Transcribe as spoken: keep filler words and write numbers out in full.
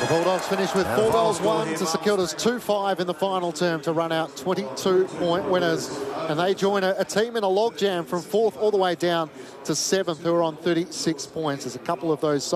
The Bulldogs finish with four goals one to St Kilda's two five in the final term to run out twenty-two point winners. And they join a, a team in a logjam from fourth all the way down to seventh, who are on thirty-six points. There's a couple of those